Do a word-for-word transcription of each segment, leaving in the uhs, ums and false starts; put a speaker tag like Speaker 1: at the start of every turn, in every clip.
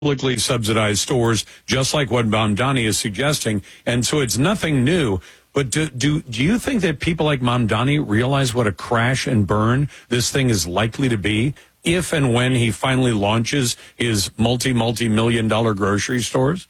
Speaker 1: publicly subsidized stores, just like what Mamdani is suggesting. And so it's nothing new. But do, do do you think that people like Mamdani realize what a crash and burn this thing is likely to be if and when he finally launches his multi, multi-million dollar grocery stores?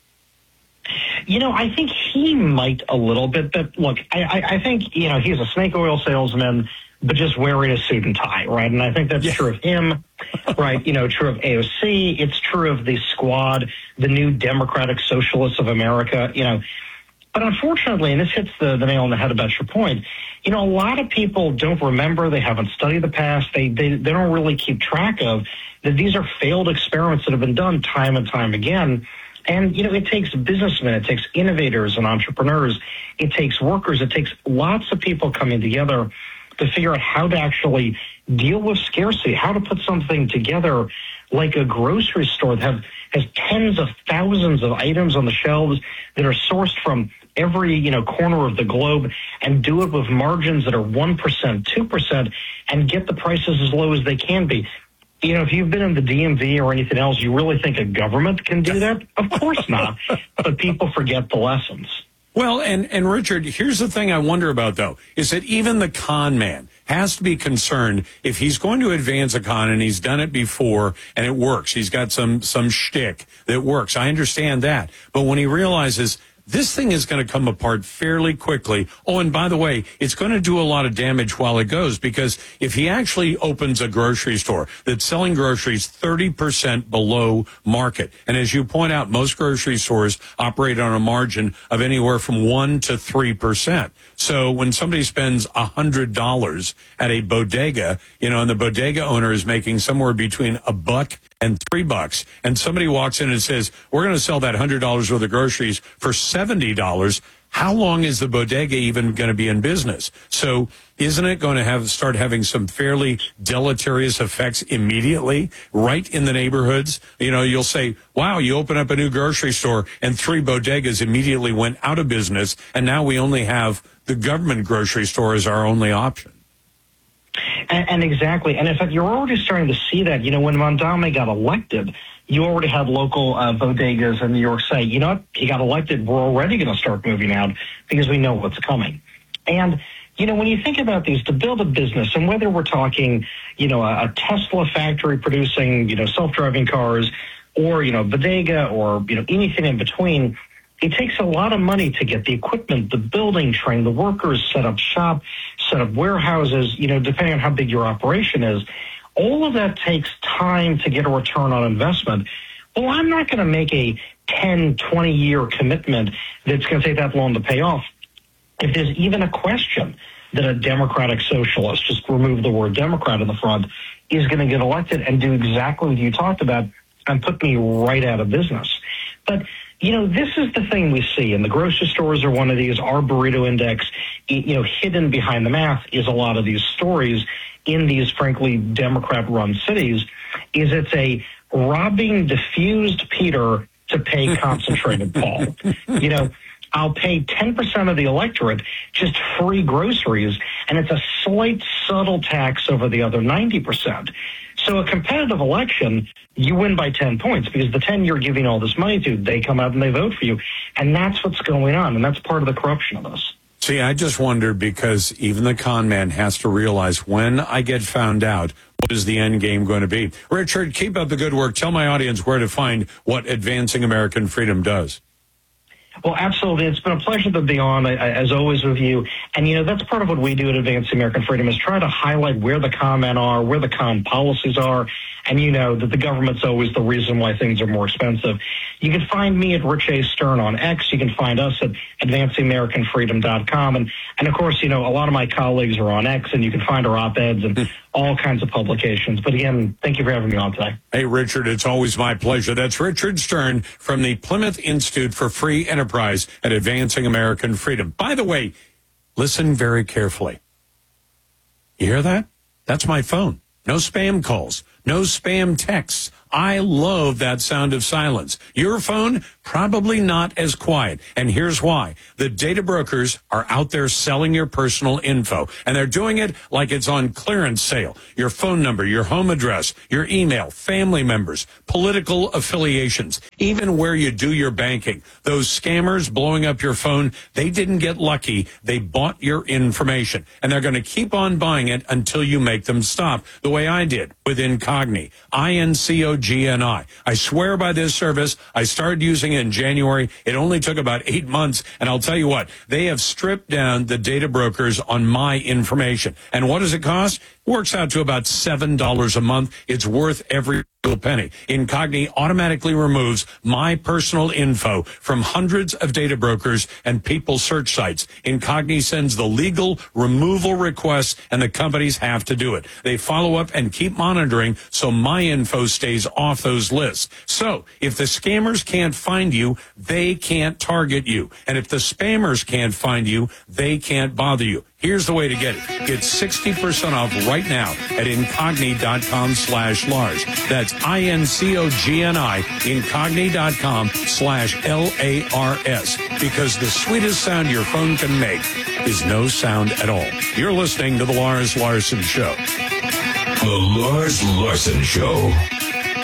Speaker 2: You know, I think he might a little bit. But look, I, I, I think, you know, he's a snake oil salesman, but just wearing a suit and tie, right? And I think that's yeah. true of him, right? You know, true of A O C. It's true of the Squad, the New Democratic Socialists of America, you know. But unfortunately, and this hits the, the nail on the head about your point, you know, a lot of people don't remember, they haven't studied the past, they, they, they don't really keep track of that these are failed experiments that have been done time and time again. And, you know, it takes businessmen, it takes innovators and entrepreneurs, it takes workers, it takes lots of people coming together to figure out how to actually deal with scarcity, how to put something together like a grocery store that have, has tens of thousands of items on the shelves that are sourced from every, you know, corner of the globe, and do it with margins that are one percent, two percent, and get the prices as low as they can be. You know, if you've been in the D M V or anything else, you really think a government can do that? Of course not. But people forget the lessons.
Speaker 1: Well, and, and Richard, here's the thing I wonder about, though, is that even the con man has to be concerned if he's going to advance a con, and he's done it before and it works. He's got some, some shtick that works. I understand that. But when he realizes this thing is going to come apart fairly quickly. Oh, and by the way, it's going to do a lot of damage while it goes, because if he actually opens a grocery store that's selling groceries thirty percent below market, and as you point out, most grocery stores operate on a margin of anywhere from one to three percent. So when somebody spends one hundred dollars at a bodega, you know, and the bodega owner is making somewhere between a buck and three bucks, and somebody walks in and says, we're going to sell that one hundred dollars worth of groceries for seventy dollars, how long is the bodega even going to be in business? So isn't it going to have start having some fairly deleterious effects immediately right in the neighborhoods? You know, you'll say, wow, you open up a new grocery store and three bodegas immediately went out of business, and now we only have the government grocery store as our only option.
Speaker 2: And, and exactly. And in fact, you're already starting to see that. You know, when Mamdani got elected, you already had local uh, bodegas in New York say, you know what, he got elected, we're already going to start moving out because we know what's coming. And, you know, when you think about these, to build a business, and whether we're talking, you know, a, a Tesla factory producing, you know, self-driving cars, or, you know, bodega, or, you know, anything in between, it takes a lot of money to get the equipment, the building, train the workers, set up shop, set up warehouses, you know, depending on how big your operation is. All of that takes time to get a return on investment. Well, I'm not going to make a ten, twenty-year commitment that's going to take that long to pay off. If there's even a question that a Democratic socialist, just remove the word Democrat in the front, is going to get elected and do exactly what you talked about and put me right out of business. But you know, this is the thing we see, and the grocery stores are one of these. Our burrito index, you know, hidden behind the math is a lot of these stories in these, frankly, Democrat-run cities, is it's a robbing diffused Peter to pay concentrated Paul. You know, I'll pay ten percent of the electorate just free groceries, and it's a slight subtle tax over the other ninety percent. So a competitive election, you win by ten points because the ten you're giving all this money to, they come out and they vote for you. And that's what's going on, and that's part of the corruption of this.
Speaker 1: See, I just wonder, because even the con man has to realize, when I get found out, what is the end game going to be? Richard, keep up the good work. Tell my audience where to find what Advancing American Freedom does.
Speaker 2: Well, absolutely. It's been a pleasure to be on, as always, with you. And, you know, that's part of what we do at Advancing American Freedom, is try to highlight where the con men are, where the con policies are, and you know that the government's always the reason why things are more expensive. You can find me at Rich A. Stern on X. You can find us at advancing american freedom dot com. And, and of course, you know, a lot of my colleagues are on X, and you can find our op-eds and all kinds of publications. But again, thank you for having me on today.
Speaker 1: Hey, Richard, it's always my pleasure. That's Richard Stern from the Plymouth Institute for Free Enterprise at Advancing American Freedom. By the way, listen very carefully. You hear that? That's my phone. No spam calls. No spam texts. I love that sound of silence. Your phone, Probably not as quiet. And here's why. The data brokers are out there selling your personal info, and they're doing it like it's on clearance sale. Your phone number, your home address, your email, family members, political affiliations, even where you do your banking. Those scammers blowing up your phone, they didn't get lucky. They bought your information, and they're going to keep on buying it until you make them stop, the way I did with Incogni, I N C O G N I. I swear by this service. I started using it in January. It only took about eight months, and I'll tell you what, they have stripped down the data brokers on my information. And what does it cost? Works out to about seven dollars a month. It's worth every penny. Incogni automatically removes my personal info from hundreds of data brokers and people search sites. Incogni sends the legal removal requests, and the companies have to do it. They follow up and keep monitoring so my info stays off those lists. So if the scammers can't find you, they can't target you. And if the spammers can't find you, they can't bother you. Here's the way to get it. Get sixty percent off right now at Incogni.com slash Lars. That's I N C O G N I, Incogni.com slash L A R S. Because the sweetest sound your phone can make is no sound at all. You're listening to The Lars Larson Show.
Speaker 3: The Lars Larson Show.